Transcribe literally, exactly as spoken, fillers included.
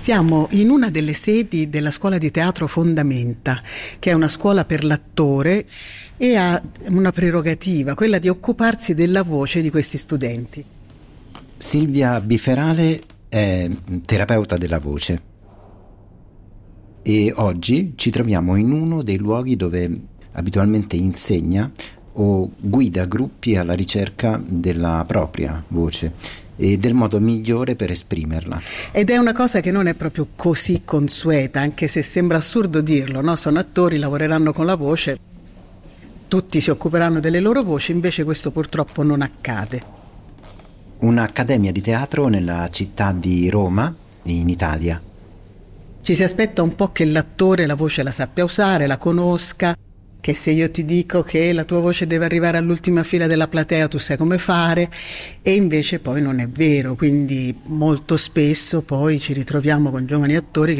Siamo in una delle sedi della scuola di teatro Fondamenta, che è una scuola per l'attore e ha una prerogativa, quella di occuparsi della voce di questi studenti. Silvia Biferale è terapeuta della voce e oggi ci troviamo in uno dei luoghi dove abitualmente insegna o guida gruppi alla ricerca della propria voce e del modo migliore per esprimerla. Ed è una cosa che non è proprio così consueta, anche se sembra assurdo dirlo, no? Sono attori, lavoreranno con la voce, tutti si occuperanno delle loro voci, invece questo purtroppo non accade. Un'accademia di teatro nella città di Roma, in Italia. Ci si aspetta un po' che l'attore la voce la sappia usare, la conosca, che se io ti dico che la tua voce deve arrivare all'ultima fila della platea tu sai come fare, e invece poi non è vero, quindi molto spesso poi ci ritroviamo con giovani attori che